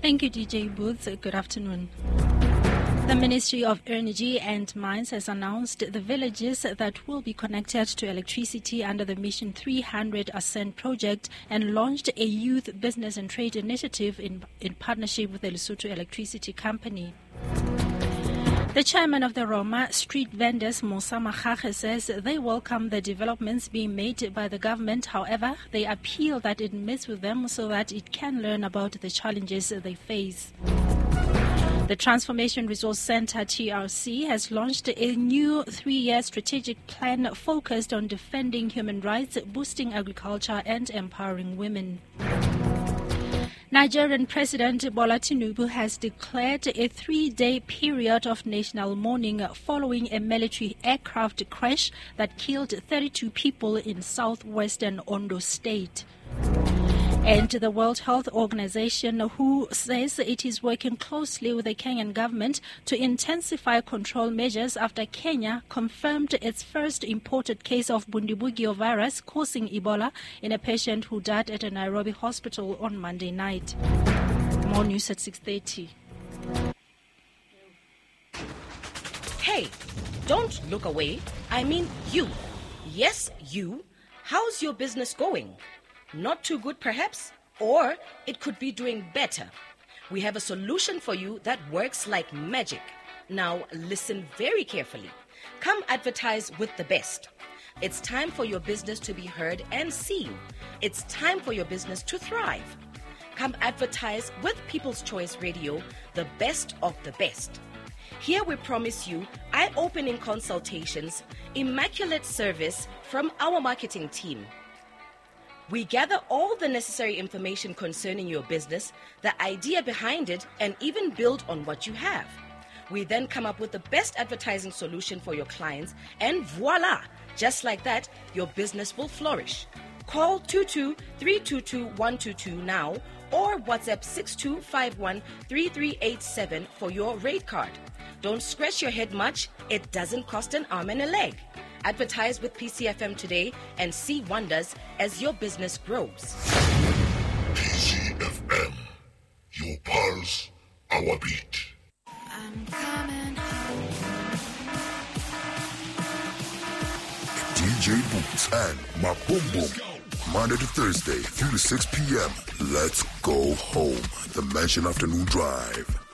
Thank you, DJ Booth. Good afternoon. The Ministry of Energy and Mines has announced the villages that will be connected to electricity under the Mission 300 Ascent project and launched a youth business and trade initiative in partnership with the Lesotho Electricity Company. The chairman of the Roma Street Vendors, Musa Makgakge, says they welcome the developments being made by the government. However, they appeal that it meets with them so that it can learn about the challenges they face. The Transformation Resource Center, TRC, has launched a new 3-year strategic plan focused on defending human rights, boosting agriculture and empowering women. Nigerian President Bola Tinubu has declared a 3-day period of national mourning following a military aircraft crash that killed 32 people in southwestern Ondo State. And the World Health Organization, WHO says it is working closely with the Kenyan government to intensify control measures after Kenya confirmed its first imported case of Bundibugyo virus causing Ebola in a patient who died at a Nairobi hospital on Monday night. More news at 6:30. Hey, don't look away. I mean you. Yes, you. How's your business going? Not too good, perhaps? Or it could be doing better. We have a solution for you that works like magic. Now, listen very carefully. Come advertise with the best. It's time for your business to be heard and seen. It's time for your business to thrive. Come advertise with People's Choice Radio, the best of the best. Here we promise you eye-opening consultations, immaculate service from our marketing team. We gather all the necessary information concerning your business, the idea behind it, and even build on what you have. We then come up with the best advertising solution for your clients, and voila! Just like that, your business will flourish. Call 22-322-122 now or WhatsApp 6251-3387 for your rate card. Don't scratch your head much. It doesn't cost an arm and a leg. Advertise with PCFM today and see wonders as your business grows. PCFM, your pulse, our beat. I'm coming home. DJ Boots and my Boom Boom. Monday to Thursday, 3 to 6 p.m. Let's go home. The Mansion Afternoon Drive.